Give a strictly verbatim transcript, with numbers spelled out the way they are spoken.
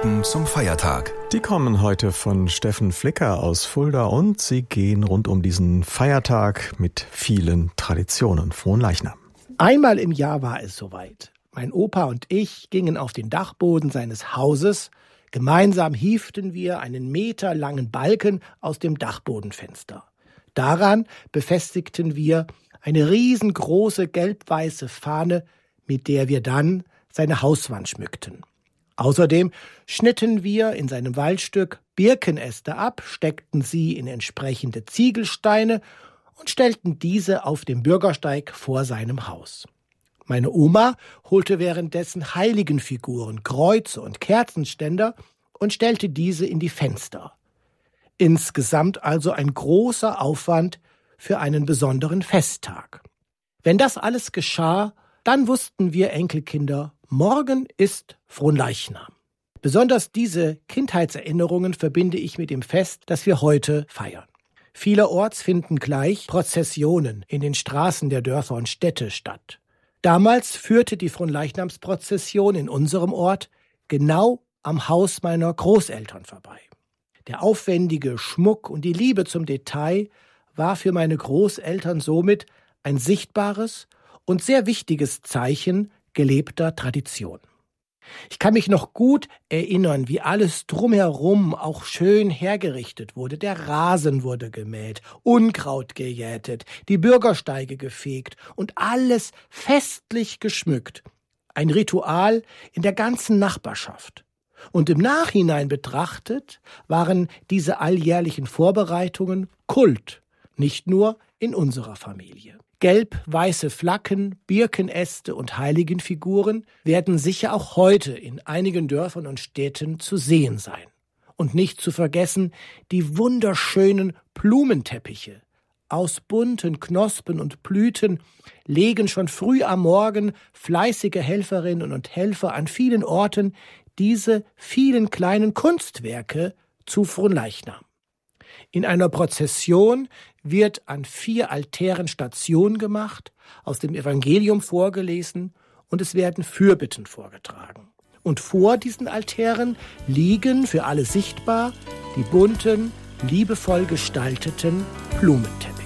Gedanken zum Feiertag. Die kommen heute von Steffen Flicker aus Fulda und sie gehen rund um diesen Feiertag mit vielen Traditionen. Fronleichnam. Einmal im Jahr war es soweit. Mein Opa und ich gingen auf den Dachboden seines Hauses. Gemeinsam hieften wir einen meterlangen Balken aus dem Dachbodenfenster. Daran befestigten wir eine riesengroße gelb-weiße Fahne, mit der wir dann seine Hauswand schmückten. Außerdem schnitten wir in seinem Waldstück Birkenäste ab, steckten sie in entsprechende Ziegelsteine und stellten diese auf dem Bürgersteig vor seinem Haus. Meine Oma holte währenddessen Heiligenfiguren, Kreuze und Kerzenständer und stellte diese in die Fenster. Insgesamt also ein großer Aufwand für einen besonderen Festtag. Wenn das alles geschah, dann wussten wir Enkelkinder, morgen ist Fronleichnam. Besonders diese Kindheitserinnerungen verbinde ich mit dem Fest, das wir heute feiern. Vielerorts finden gleich Prozessionen in den Straßen der Dörfer und Städte statt. Damals führte die Fronleichnamsprozession in unserem Ort genau am Haus meiner Großeltern vorbei. Der aufwendige Schmuck und die Liebe zum Detail war für meine Großeltern somit ein sichtbares und sehr wichtiges Zeichen gelebter Tradition. Ich kann mich noch gut erinnern, wie alles drumherum auch schön hergerichtet wurde. Der Rasen wurde gemäht, Unkraut gejätet, die Bürgersteige gefegt und alles festlich geschmückt. Ein Ritual in der ganzen Nachbarschaft. Und im Nachhinein betrachtet waren diese alljährlichen Vorbereitungen Kult, nicht nur in unserer Familie. Gelb-weiße Flaggen, Birkenäste und Heiligenfiguren werden sicher auch heute in einigen Dörfern und Städten zu sehen sein. Und nicht zu vergessen die wunderschönen Blumenteppiche. Aus bunten Knospen und Blüten legen schon früh am Morgen fleißige Helferinnen und Helfer an vielen Orten diese vielen kleinen Kunstwerke zu Fronleichnam. In einer Prozession wird an vier Altären Station gemacht, aus dem Evangelium vorgelesen und es werden Fürbitten vorgetragen. Und vor diesen Altären liegen für alle sichtbar die bunten, liebevoll gestalteten Blumenteppiche.